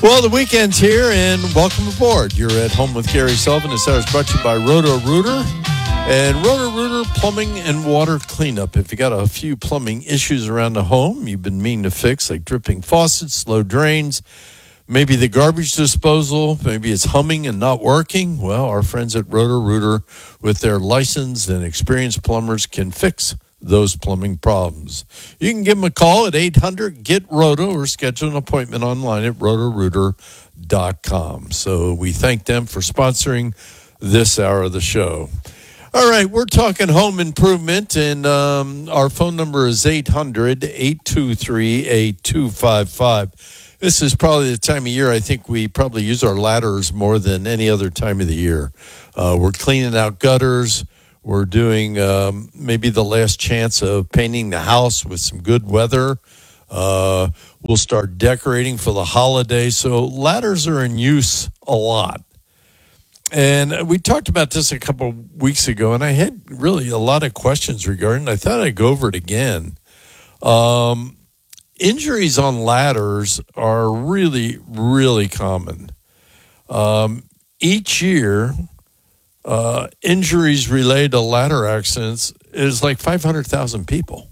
Well, the weekend's here, and welcome aboard. You're at Home with Gary Sullivan. This hour is brought to you by Roto-Rooter. And Roto-Rooter Plumbing and Water Cleanup. If you got a few plumbing issues around the home you've been meaning to fix, like dripping faucets, slow drains, maybe the garbage disposal, maybe it's humming and not working, well, our friends at Roto-Rooter, with their licensed and experienced plumbers, can fix those plumbing problems. You can give them a call at 800-GET-ROTO or schedule an appointment online at rotorooter.com. So we thank them for sponsoring this hour of the show. All right, we're talking home improvement, and our phone number is 800-823-8255. This is probably the time of year I think we probably use our ladders more than any other time of the year. We're cleaning out gutters. We're doing maybe the last chance of painting the house with some good weather. We'll start decorating for the holidays. So ladders are in use a lot. And we talked about this a couple of weeks ago, and I had really a lot of questions regarding it. I thought I'd go over it again. Injuries on ladders are really, really common. Each year, injuries related to ladder accidents is like 500,000 people.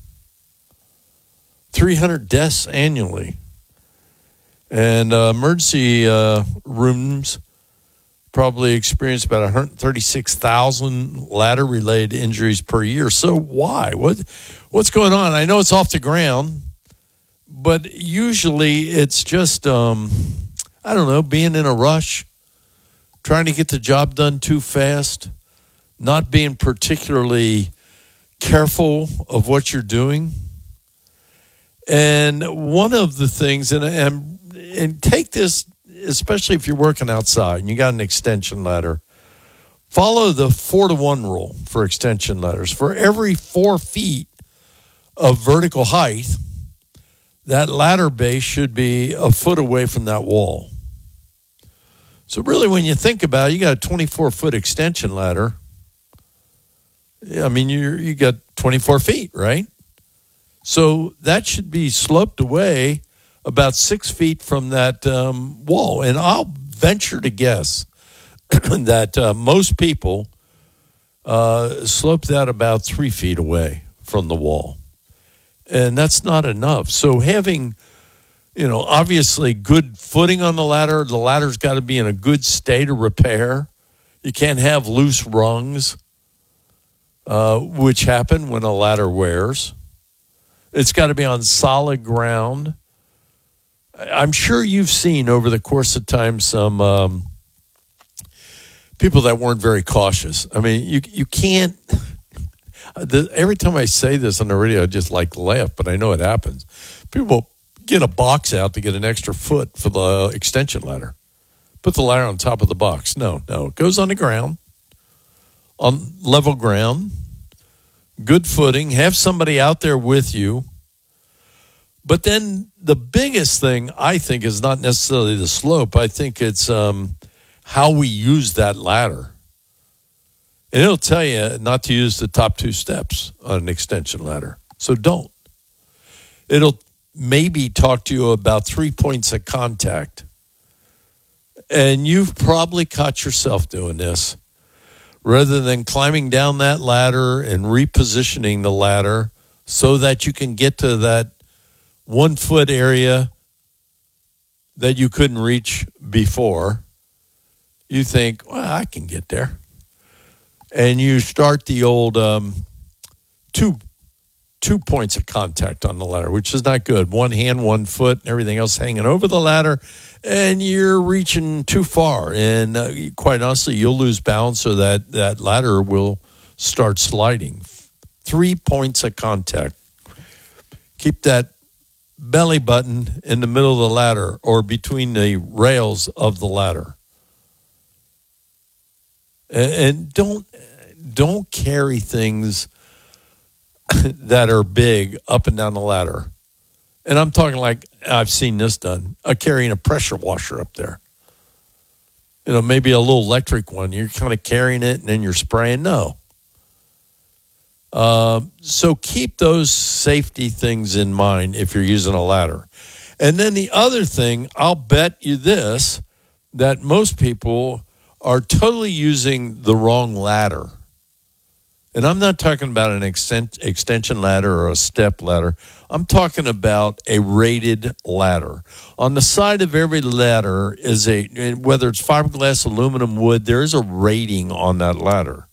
300 deaths annually. And emergency rooms probably experience about 136,000 ladder-related injuries per year. So why? What's going on? I know it's off the ground, but usually it's just, being in a rush, trying to get the job done too fast, not being particularly careful of what you're doing. And one of the things, and take this, especially if you're working outside and you got an extension ladder, follow the 4-to-1 rule for extension ladders. For every 4 feet of vertical height, that ladder base should be a foot away from that wall. So really, when you think about it, you got a 24-foot extension ladder. I mean, you got 24 feet, right? So that should be sloped away about 6 feet from that wall. And I'll venture to guess that most people slope that about 3 feet away from the wall. And that's not enough. So having, obviously good footing on the ladder's got to be in a good state of repair. You can't have loose rungs, which happen when a ladder wears. It's got to be on solid ground. I'm sure you've seen over the course of time some people that weren't very cautious. I mean, you can't. Every time I say this on the radio, I just laugh, but I know it happens. People get a box out to get an extra foot for the extension ladder. Put the ladder on top of the box. No. It goes on the ground, on level ground, good footing. Have somebody out there with you. But then the biggest thing, I think, is not necessarily the slope. I think it's how we use that ladder. And it'll tell you not to use the top 2 steps on an extension ladder. So don't. It'll maybe talk to you about 3 points of contact. And you've probably caught yourself doing this. Rather than climbing down that ladder and repositioning the ladder so that you can get to that 1 foot area that you couldn't reach before, you think, well, I can get there. And you start the old two points of contact on the ladder, which is not good. 1 hand, 1 foot, and everything else hanging over the ladder, and you're reaching too far. And quite honestly, you'll lose balance, so that ladder will start sliding. 3 points of contact. Keep that belly button in the middle of the ladder or between the rails of the ladder. And don't carry things that are big up and down the ladder. And I'm talking like I've seen this done, carrying a pressure washer up there. Maybe a little electric one. You're kind of carrying it and then you're spraying. No. So keep those safety things in mind if you're using a ladder. And then the other thing, I'll bet you this, that most people are totally using the wrong ladder. And I'm not talking about an extension ladder or a step ladder. I'm talking about a rated ladder. On the side of every ladder is whether it's fiberglass, aluminum, wood, there is a rating on that ladder.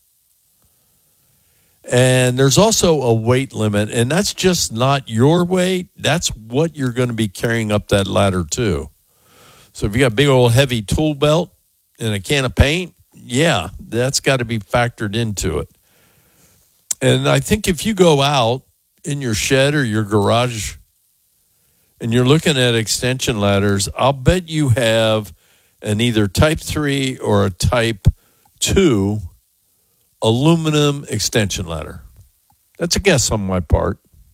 And there's also a weight limit, and that's just not your weight. That's what you're going to be carrying up that ladder to. So if you got a big old heavy tool belt and a can of paint, yeah, that's got to be factored into it. And I think if you go out in your shed or your garage and you're looking at extension ladders, I'll bet you have an either Type 3 or a Type 2 aluminum extension ladder. That's a guess on my part.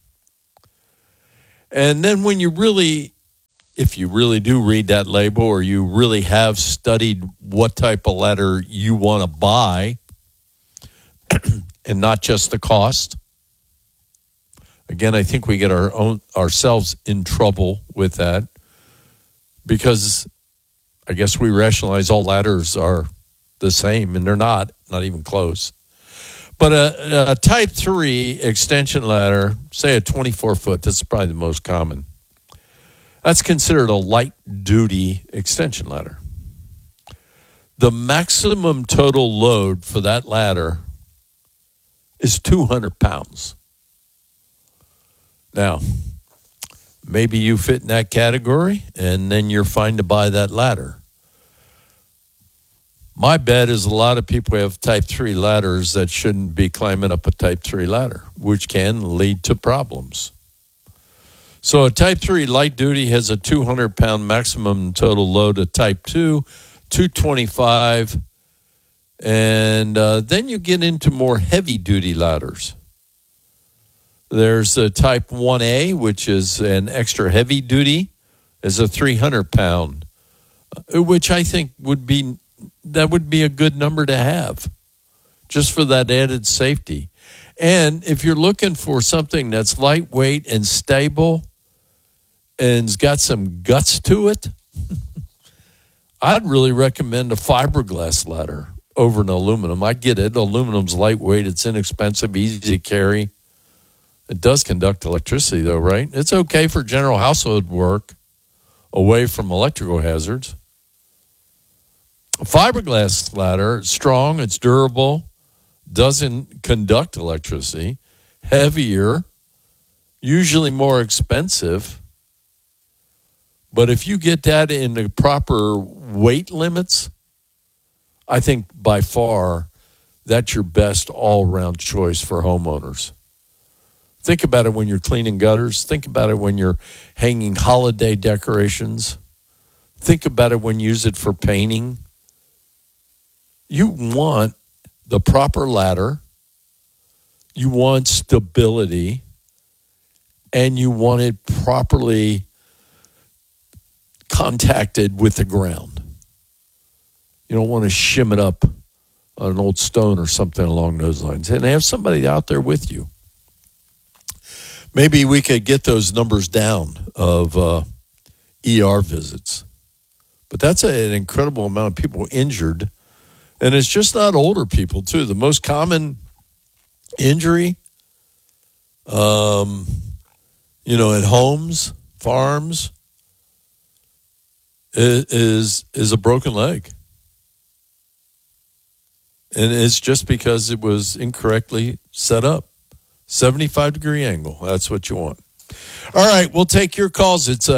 And then if you really do read that label or you really have studied what type of ladder you want to buy and not just the cost. Again, I think we get ourselves in trouble with that because I guess we rationalize all ladders are the same, and they're not even close. But a Type 3 extension ladder, say a 24-foot, that's probably the most common. That's considered a light-duty extension ladder. The maximum total load for that ladder is 200 pounds. Now, maybe you fit in that category, and then you're fine to buy that ladder. My bet is a lot of people have Type 3 ladders that shouldn't be climbing up a Type 3 ladder, which can lead to problems. So a Type 3 light duty has a 200-pound maximum total load. A Type 2, 225. And then you get into more heavy-duty ladders. There's a Type 1A, which is an extra heavy-duty, is a 300-pound, which I think would be a good number to have, just for that added safety. And if you're looking for something that's lightweight and stable and's got some guts to it, I'd really recommend a fiberglass ladder over an aluminum. I get it. Aluminum's lightweight. It's inexpensive, easy to carry. It does conduct electricity, though, right? It's okay for general household work away from electrical hazards. A fiberglass ladder, it's strong, it's durable, doesn't conduct electricity, heavier, usually more expensive. But if you get that in the proper weight limits, I think by far that's your best all-round choice for homeowners. Think about it when you're cleaning gutters. Think about it when you're hanging holiday decorations. Think about it when you use it for painting. You want the proper ladder, you want stability, and you want it properly contacted with the ground. You don't want to shim it up on an old stone or something along those lines. And have somebody out there with you. Maybe we could get those numbers down of ER visits. But that's an incredible amount of people injured. And it's just not older people, too. The most common injury, at homes, farms, is a broken leg. And it's just because it was incorrectly set up. 75-degree angle. That's what you want. All right, we'll take your calls. It's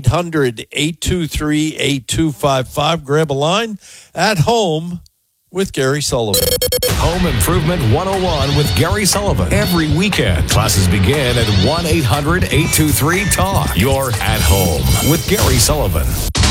800-823-8255. Grab a line at home with Gary Sullivan. Home Improvement 101 with Gary Sullivan. Every weekend, classes begin at 1-800-823-TALK. You're at home with Gary Sullivan.